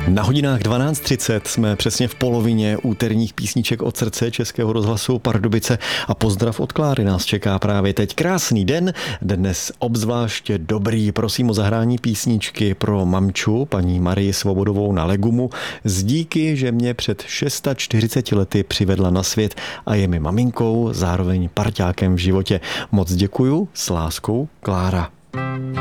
Na hodinách 12:30 jsme přesně v polovině úterních písniček od srdce Českého rozhlasu Pardubice a pozdrav od Kláry nás čeká právě teď. Krásný den, dnes obzvláště dobrý. Prosím o zahrání písničky pro mamču, paní Marii Svobodovou na Legumu. Z díky, že mě před 640 lety přivedla na svět a je mi maminkou, zároveň parťákem v životě. Moc děkuju, s láskou, Klára.